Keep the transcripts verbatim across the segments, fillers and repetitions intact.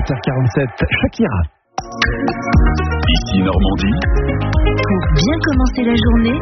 sept heures quarante-sept, Shakira. Ici Normandie. Pour bien commencer la journée,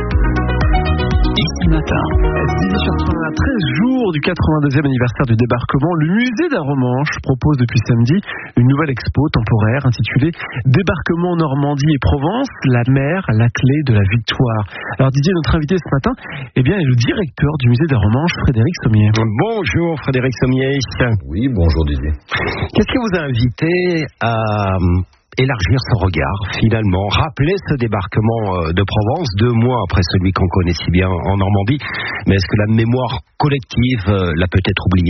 Ici Matin. À treize jours du quatre-vingt-deuxième anniversaire du débarquement, le musée d'Arromanches propose depuis samedi une nouvelle expo temporaire intitulée Débarquement Normandie et Provence, la mer, la clé de la victoire. Alors Didier, notre invité ce matin, eh bien, est le directeur du musée d'Arromanches, Frédéric Sommier. Bonjour Frédéric Sommier. Oui, bonjour Didier. Qu'est-ce qui vous a invité à élargir ce regard, finalement, rappeler ce débarquement de Provence, deux mois après celui qu'on connaît si bien en Normandie, mais est-ce que la mémoire collective l'a peut-être oublié ?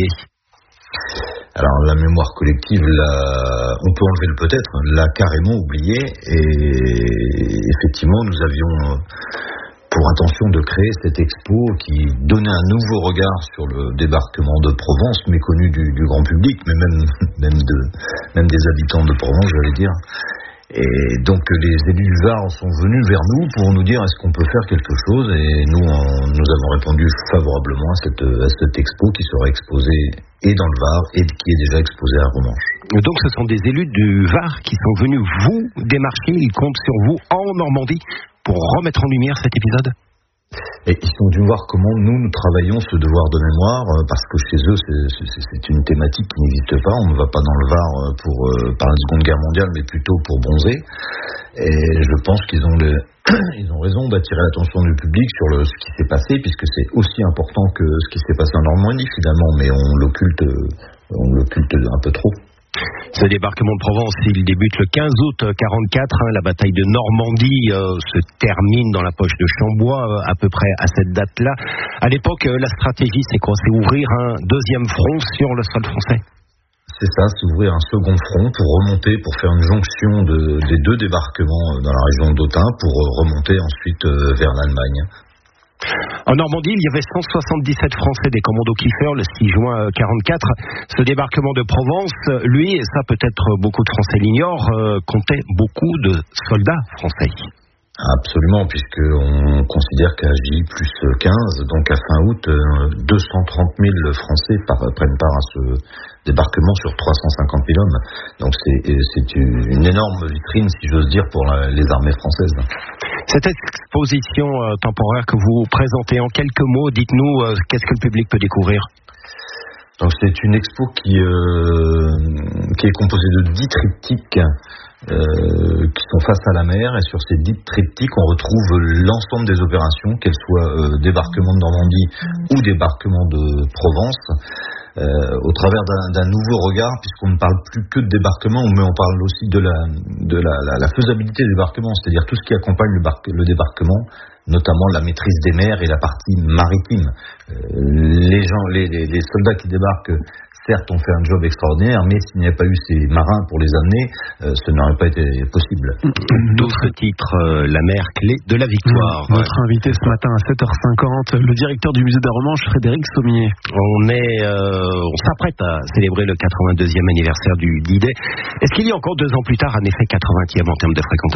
Alors la mémoire collective, l'a... on peut enlever le peut-être, l'a carrément oublié, et effectivement nous avions pour intention de créer cette expo qui donnait un nouveau regard sur le débarquement de Provence, méconnu du, du grand public, mais même, même, de, même des habitants de Provence, j'allais dire. Et donc les élus du Var sont venus vers nous pour nous dire est-ce qu'on peut faire quelque chose, et nous, on, nous avons répondu favorablement à cette, à cette expo qui sera exposée et dans le Var et qui est déjà exposée à Arromanches. Donc ce sont des élus du Var qui sont venus vous démarcher, ils comptent sur vous en Normandie pour remettre en lumière cet épisode ? Et ils sont venus voir comment nous, nous travaillons ce devoir de mémoire, parce que chez eux, c'est, c'est, c'est une thématique qui n'existe pas. On ne va pas dans le Var pour euh, parler de la Seconde Guerre mondiale, mais plutôt pour bronzer. Et je pense qu'ils ont, le, ils ont raison d'attirer l'attention du public sur le, ce qui s'est passé, puisque c'est aussi important que ce qui s'est passé en Normandie, finalement, mais on l'occulte, on l'occulte un peu trop. Ce débarquement de Provence, il débute le quinze août quarante-quatre. Hein, la bataille de Normandie euh, se termine dans la poche de Chambois, euh, à peu près à cette date-là. À l'époque, euh, la stratégie, c'est quoi ? C'est ouvrir un deuxième front sur le sol français ? C'est ça, c'est ouvrir un second front pour remonter, pour faire une jonction de, des deux débarquements dans la région d'Autun, pour remonter ensuite euh, vers l'Allemagne. En Normandie, il y avait cent soixante-dix-sept Français des commandos Kiefer le six juin quarante-quatre. Ce débarquement de Provence, lui, et ça peut-être beaucoup de Français l'ignorent, euh, comptait beaucoup de soldats français. Absolument, puisqu'on considère qu'à J plus quinze, donc à fin août, deux cent trente mille Français par, prennent part à ce débarquement sur trois cent cinquante mille hommes. Donc c'est, c'est une énorme vitrine, si j'ose dire, pour la, les armées françaises. Cette exposition euh, temporaire que vous présentez, en quelques mots, dites-nous, euh, qu'est-ce que le public peut découvrir ? Donc c'est une expo qui, euh, qui est composée de dix triptyques euh, qui sont face à la mer, et sur ces dix triptyques on retrouve l'ensemble des opérations, qu'elles soient euh, débarquement de Normandie ou débarquement de Provence, euh, au travers d'un, d'un nouveau regard, puisqu'on ne parle plus que de débarquement, mais on parle aussi de la, de la, la, la faisabilité du débarquement, c'est-à-dire tout ce qui accompagne le, bar- le débarquement, notamment la maîtrise des mers et la partie maritime. Euh, les gens, les, les, les soldats qui débarquent, certes, ont fait un job extraordinaire, mais s'il n'y avait pas eu ces marins pour les amener, euh, ce n'aurait pas été possible. D'autres titres, euh, la mer, clé de la victoire. Mmh. Notre invité ce matin à sept heures cinquante, le directeur du musée d'Arromanches, Frédéric Sommier. On est, euh, on s'apprête à célébrer le quatre-vingt-deuxième anniversaire du D-Day. Est-ce qu'il y a encore deux ans plus tard un effet quatre-vingtième en termes de fréquentation ?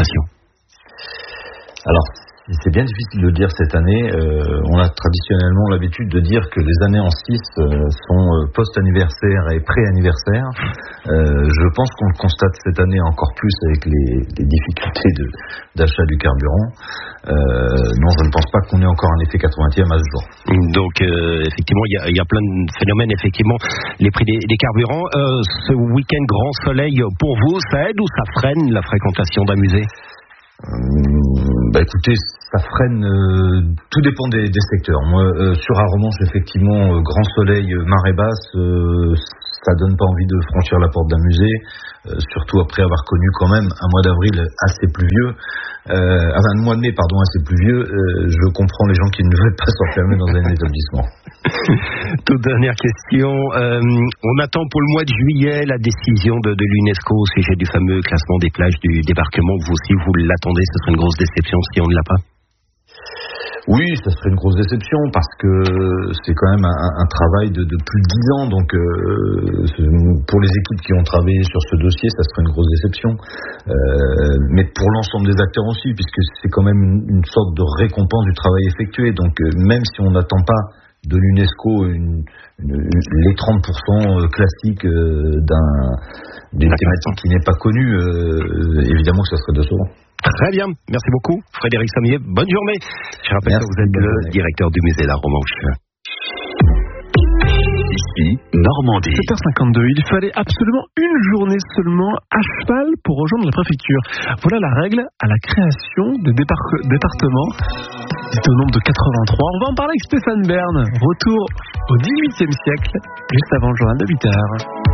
Alors, c'est bien difficile de le dire cette année. Euh, on a traditionnellement l'habitude de dire que les années en six euh, sont euh, post-anniversaire et pré-anniversaire. Euh, je pense qu'on le constate cette année encore plus avec les, les difficultés de, d'achat du carburant. Euh, non, je ne pense pas qu'on ait encore un effet quatre-vingtième à ce jour. Donc, euh, effectivement, il y, y a plein de phénomènes. Effectivement, les prix des, des carburants. Euh, ce week-end grand soleil, pour vous, ça aide ou ça freine la fréquentation d'un musée ? Euh, bah écoutez, ça freine, euh, tout dépend des, des secteurs. Moi, euh, sur Arromanches, effectivement, euh, grand soleil, euh, marée basse, euh, ça donne pas envie de franchir la porte d'un musée, euh, surtout après avoir connu quand même un mois d'avril assez pluvieux, euh, enfin un mois de mai, pardon, assez pluvieux. Euh, je comprends les gens qui ne veulent pas s'enfermer dans un établissement. Toute dernière question. Euh, on attend pour le mois de juillet la décision de, de l'UNESCO au sujet du fameux classement des plages du débarquement. Vous aussi, vous l'attendez, ce serait une grosse déception si on ne l'a pas ? Oui, ça serait une grosse déception parce que c'est quand même un, un travail de, de plus de dix ans. Donc, euh, pour les équipes qui ont travaillé sur ce dossier, ça serait une grosse déception. Euh, mais pour l'ensemble des acteurs aussi, puisque c'est quand même une, une sorte de récompense du travail effectué. Donc, euh, même si on n'attend pas de l'UNESCO une, une, les trente pour cent classiques d'un, d'une thématique qui n'est pas connue, euh, évidemment que ça serait de soi. Très bien, merci beaucoup Frédéric Sommier, bonne journée. Je rappelle Merci, que vous êtes le journée. directeur du musée d'art romanche. Ici, Normandie. sept heures cinquante-deux, il fallait absolument une journée seulement à cheval pour rejoindre la préfecture. Voilà la règle à la création des dépar- départements. C'est au nombre de quatre-vingt-trois. On va en parler avec Stéphane Bern. Retour au dix-huitième siècle, juste avant le journal de huit heures.